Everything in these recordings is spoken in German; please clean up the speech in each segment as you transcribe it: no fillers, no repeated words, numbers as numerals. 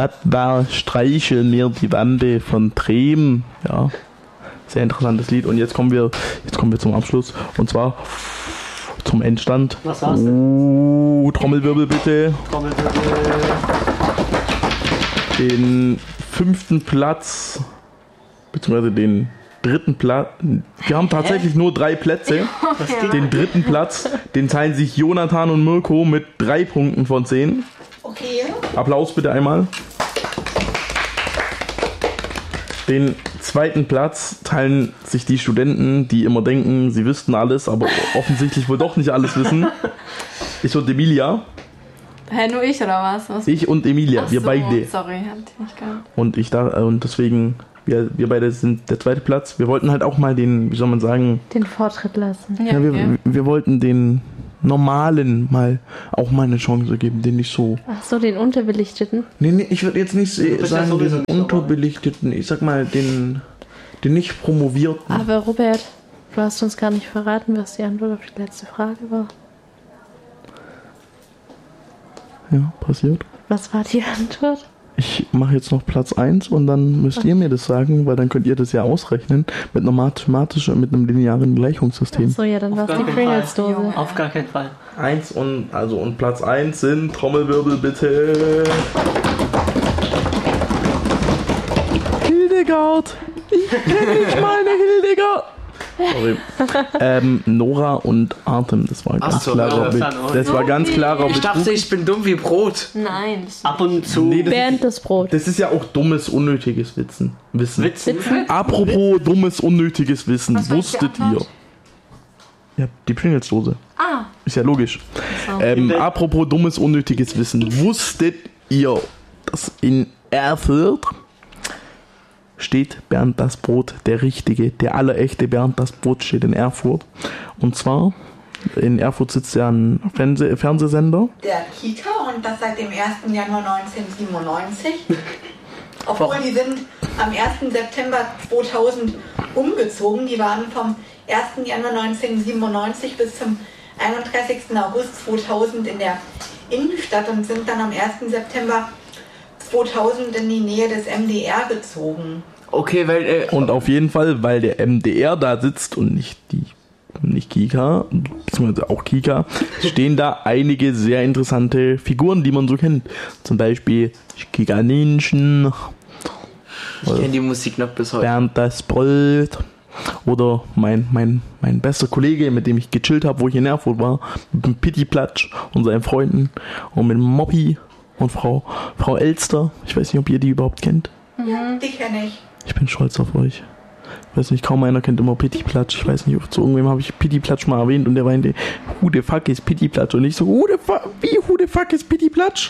da streicheln mir die Wände von Tränen. Ja, sehr interessantes Lied. Und jetzt kommen wir zum Abschluss. Und zwar zum Endstand. Was war's denn? Trommelwirbel bitte. Trommelwirbel. Den 5. Platz, beziehungsweise den 3. Platz. Wir haben tatsächlich nur 3 Plätze. Den 3. Platz, den teilen sich Jonathan und Mirko mit 3 Punkten von 10. Okay. Applaus bitte einmal. Den 2. Platz teilen sich die Studenten, die immer denken, sie wüssten alles, aber offensichtlich wohl doch nicht alles wissen. Ich und Emilia. Hä, nur ich oder was? Ich und Emilia, wir beide. Sorry, hab ich nicht gehört. Und deswegen, wir beide sind der 2. Platz. Wir wollten halt auch mal den, wie soll man sagen, den Vortritt lassen. Ja, wir wollten den Normalen auch mal eine Chance geben, den nicht so. Ach so, den Unterbelichteten? Nee, ich würde jetzt nicht sagen den Unterbelichteten, ich sag mal den nicht Promovierten. Aber Robert, du hast uns gar nicht verraten, was die Antwort auf die letzte Frage war. Ja, passiert. Was war die Antwort? Ich mache jetzt noch Platz 1 und dann müsst ihr mir das sagen, weil dann könnt ihr das ja ausrechnen mit mit einem linearen Gleichungssystem. Achso, ja, dann war es die Pringles-Dose. Auf gar keinen Fall. Und Platz 1 sind, Trommelwirbel bitte. Hildegard! Ich kenne nicht meine Hildegard! Sorry. Nora und Artem, das war ganz klarer Betrug. Ich dachte, ich bin dumm wie Brot. Nein. Ab und zu. Nee, Bernd das Brot. Das ist ja auch dummes, unnötiges Wissen. Witzen? Apropos dummes, unnötiges Wissen. Was war jetzt Wusstet die ihr? Antwort? Ja, die Pringles-Dose. Ah. Ist ja logisch. Apropos dummes, unnötiges Wissen. Wusstet ihr, dass in Erfurt steht Bernd das Brot, der richtige, der allerechte Bernd das Brot steht in Erfurt. Und zwar, in Erfurt sitzt ja ein Fernsehsender. Der Kika und das seit dem 1. Januar 1997. Obwohl die sind am 1. September 2000 umgezogen. Die waren vom 1. Januar 1997 bis zum 31. August 2000 in der Innenstadt und sind dann am 1. September 2000 in die Nähe des MDR gezogen. Okay, weil und auf jeden Fall, weil der MDR da sitzt und nicht Kika, beziehungsweise auch Kika, stehen da einige sehr interessante Figuren, die man so kennt. Zum Beispiel Kika-Ninchen. Ich kenne die Musik noch bis heute. Bernd das Brot. Oder mein bester Kollege, mit dem ich gechillt habe, wo ich in Erfurt war, mit dem Pitti Platsch und seinen Freunden und mit Moppi und Frau Elster. Ich weiß nicht, ob ihr die überhaupt kennt. Ja, die kenne ich. Ich bin stolz auf euch. Ich weiß nicht, kaum einer kennt immer Pitti Platsch. Ich weiß nicht, zu irgendwem habe ich Pitti Platsch mal erwähnt und der meinte, who the fuck is Pitti Platsch? Und ich so, who the fuck is Pitti Platsch?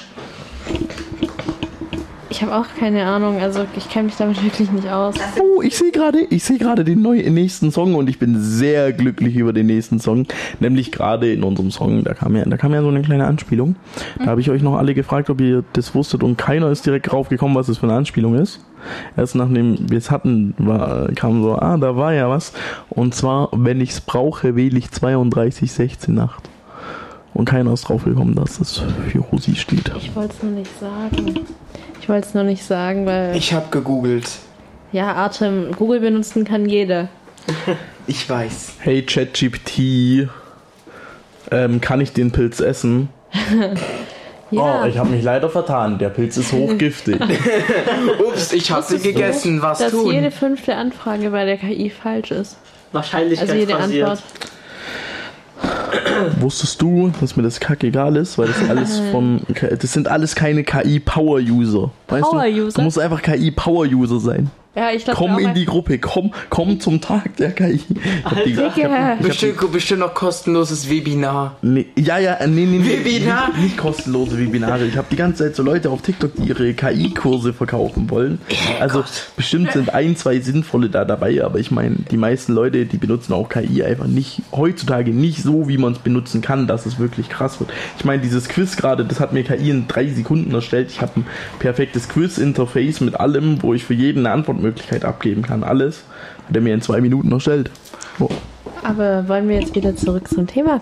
Ich habe auch keine Ahnung, also ich kenne mich damit wirklich nicht aus. Oh, ich sehe gerade den nächsten Song und ich bin sehr glücklich über den nächsten Song. Nämlich gerade in unserem Song, da kam ja so eine kleine Anspielung. Da habe ich euch noch alle gefragt, ob ihr das wusstet und keiner ist direkt drauf gekommen, was das für eine Anspielung ist. Erst nachdem wir es hatten, kam so, da war ja was. Und zwar, wenn ich's brauche, wähle ich 32:16 Nacht. Und keiner ist drauf gekommen, dass das für Rosi steht. Ich wollte es nur nicht sagen. Weil... Ich habe gegoogelt. Ja, Artem, Google benutzen kann jeder. Ich weiß. Hey ChatGPT, kann ich den Pilz essen? Ja. Oh, ich habe mich leider vertan. Der Pilz ist hochgiftig. Ups, ich habe sie gegessen. Was dass tun? Jede 5. Anfrage bei der KI falsch ist. Wahrscheinlichkeit also jede basiert. Antwort. Wusstest du, dass mir das kackegal ist? Weil das sind alles keine KI-Power-User. Power-User? Du musst einfach KI-Power-User sein. Ja, ich glaube, komm in die Gruppe, komm zum Tag der KI. Bestimmt noch kostenloses Webinar. Nee, Webinar? Nicht kostenlose Webinare. Ich habe die ganze Zeit so Leute auf TikTok, die ihre KI-Kurse verkaufen wollen. Also bestimmt sind 1-2 sinnvolle da dabei, aber ich meine, die meisten Leute, die benutzen auch KI einfach heutzutage nicht so, wie man es benutzen kann, dass es wirklich krass wird. Ich meine, dieses Quiz gerade, das hat mir KI in 3 Sekunden erstellt. Ich habe ein perfektes Quiz-Interface mit allem, wo ich für jeden eine Antwortmöglichkeit abgeben kann. Alles hat er mir in 2 Minuten erstellt. Oh. Aber wollen wir jetzt wieder zurück zum Thema kommen?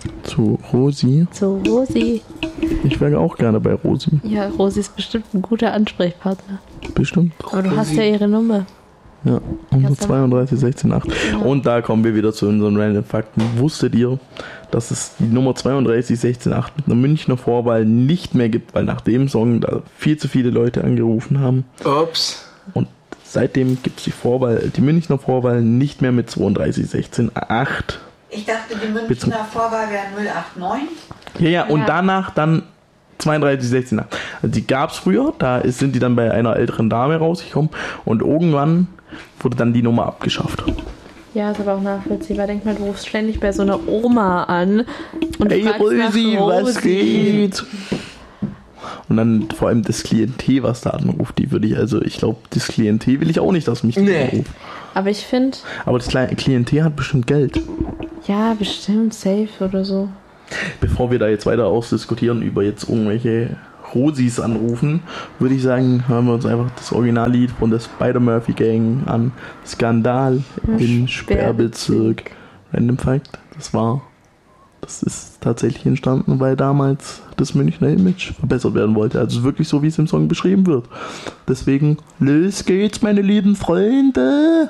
Zu Rosi. Zu Rosi. Ich wäre auch gerne bei Rosi. Ja, Rosi ist bestimmt ein guter Ansprechpartner. Bestimmt. Aber du hast ja ihre Nummer. Ja, 132 16 8. Ja. Und da kommen wir wieder zu unseren Random Fakten. Wusstet ihr, dass es die Nummer 32 16 8 mit einer Münchner Vorwahl nicht mehr gibt, weil nach dem Song da viel zu viele Leute angerufen haben. Ups. Und seitdem gibt es die Münchner Vorwahl nicht mehr mit 32 16 8. Ich dachte, die Münchner Vorwahl wäre 089. Ja, und danach dann 32 16 8. Also die gab es früher, sind die dann bei einer älteren Dame rausgekommen und irgendwann wurde dann die Nummer abgeschafft. Ja, ist aber auch nachvollziehbar. Denk mal, du rufst ständig bei so einer Oma an und Ey, fragst nach Rosi, was geht? Und dann vor allem das Klientel, was da anruft, ich glaube, das Klientel will ich auch nicht, dass mich das anruft. Aber ich finde... Aber das Klientel hat bestimmt Geld. Ja, bestimmt, safe oder so. Bevor wir da jetzt weiter ausdiskutieren über jetzt irgendwelche Rosis anrufen, würde ich sagen, hören wir uns einfach das Originallied von der Spider-Murphy Gang an. Skandal im Sperrbezirk. Random Fact, das ist tatsächlich entstanden, weil damals das Münchner Image verbessert werden wollte. Also wirklich so, wie es im Song beschrieben wird. Deswegen, los geht's, meine lieben Freunde!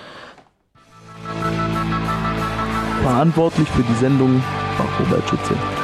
Verantwortlich für die Sendung war Robert Schütze.